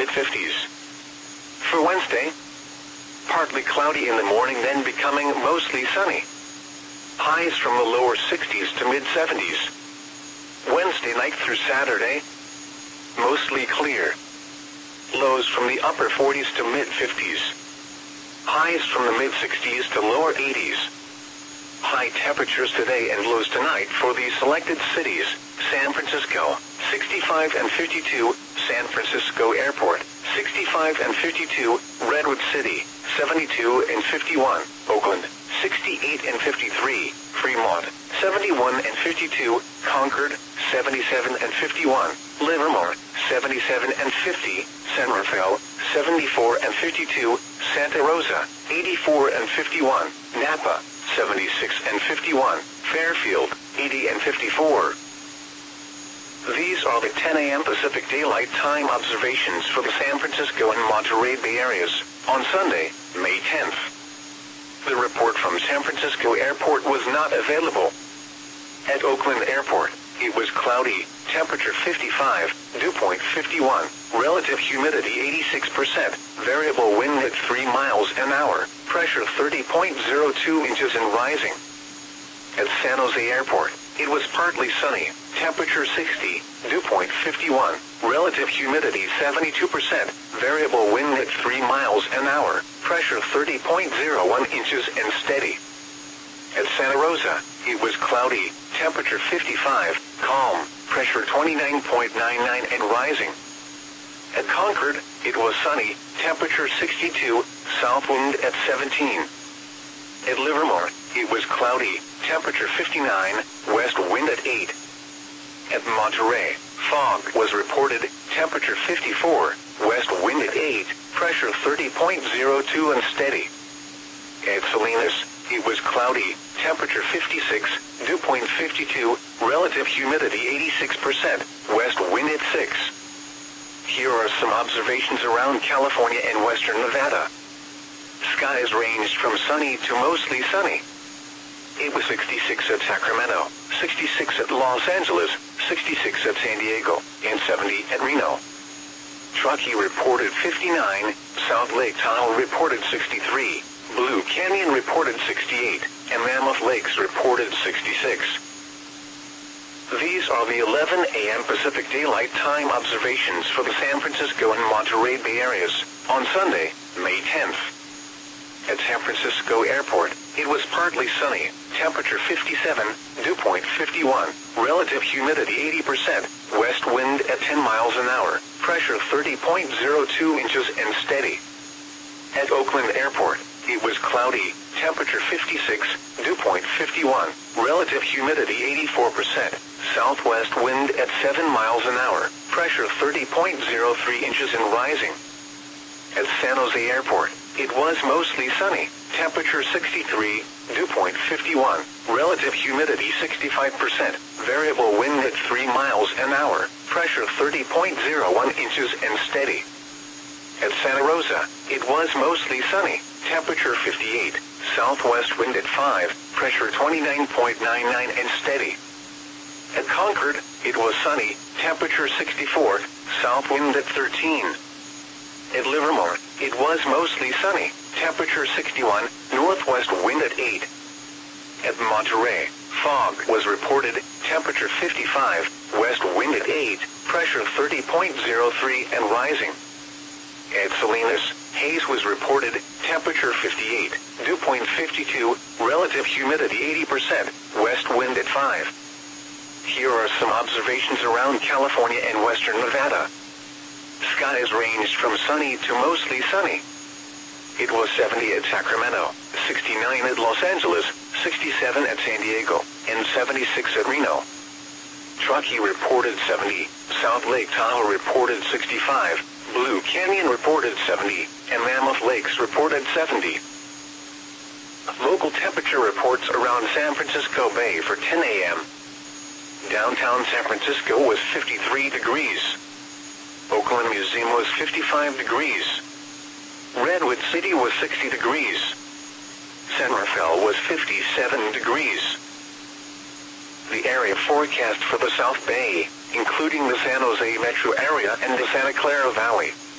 mid-50s. For Wednesday, partly cloudy in the morning, then becoming mostly sunny. Highs from the lower 60s to mid-70s. Wednesday night through Saturday, mostly clear. Lows from the upper 40s to mid-50s. Highs from the mid-60s to lower 80s. High temperatures today and lows tonight for the selected cities: San Francisco, 65 and 52, San Francisco Airport, 65 and 52, Redwood City, 72 and 51, Oakland, 68 and 53, Fremont, 71 and 52, Concord, 77 and 51, Livermore, 77 and 50, San Rafael, 74 and 52, Santa Rosa, 84 and 51, Napa, 76 and 51, Fairfield, 80 and 54. These are the 10 a.m. Pacific Daylight Time observations for the San Francisco and Monterey Bay areas on Sunday, May 10th. The report from San Francisco Airport was not available. At Oakland Airport, it was cloudy, temperature 55, dew point 51, relative humidity 86%, variable wind at 3 miles an hour, pressure 30.02 inches and rising. At San Jose Airport, it was partly sunny, temperature 60, dew point 51, relative humidity 72%, variable wind at 3 miles an hour, pressure 30.01 inches and steady. At Santa Rosa, it was cloudy, temperature 55, calm, pressure 29.99 and rising. At Concord, it was sunny, temperature 62, south wind at 17. At Livermore, it was cloudy, temperature 59, west wind at 8. At Monterey, fog was reported, temperature 54, west wind at 8, pressure 30.02 and steady. At Salinas, it was cloudy, temperature 56, dew point 52, relative humidity 86%, west wind at 6. Here are some observations around California and western Nevada. Skies ranged from sunny to mostly sunny. It was 66 at Sacramento, 66 at Los Angeles, 66 at San Diego, and 70 at Reno. Truckee reported 59, South Lake Tahoe reported 63, Blue Canyon reported 68, and Mammoth Lakes reported 66. These are the 11 a.m. Pacific Daylight Time observations for the San Francisco and Monterey Bay areas on Sunday, May 10th. At San Francisco Airport, it was partly sunny, temperature 57, dew point 51, relative humidity 80%, west wind at 10 miles an hour, pressure 30.02 inches and steady. At Oakland Airport, it was cloudy, temperature 56, dew point 51, relative humidity 84%, southwest wind at 7 miles an hour, pressure 30.03 inches and rising. At San Jose Airport, it was mostly sunny, temperature 63, dew point 51, relative humidity 65%, variable wind at 3 miles an hour, pressure 30.01 inches and steady. At Santa Rosa, it was mostly sunny, temperature 58, southwest wind at 5, pressure 29.99 and steady. At Concord, it was sunny, temperature 64, south wind at 13. At Livermore, it was mostly sunny, temperature 61, northwest wind at 8. At Monterey, fog was reported, temperature 55, west wind at 8, pressure 30.03 and rising. At Salinas, haze was reported, temperature 58, dew point 52, relative humidity 80%, west wind at 5. Here are some observations around California and western Nevada. Skies ranged from sunny to mostly sunny. It was 70 at Sacramento, 69 at Los Angeles, 67 at San Diego, and 76 at Reno. Truckee reported 70, South Lake Tahoe reported 65, Blue Canyon reported 70, and Mammoth Lakes reported 70. Local temperature reports around San Francisco Bay for 10 a.m. Downtown San Francisco was 53 degrees. Oakland Museum was 55 degrees. Redwood City was 60 degrees. San Rafael was 57 degrees. The area forecast for the South Bay, including the San Jose metro area and the Santa Clara Valley,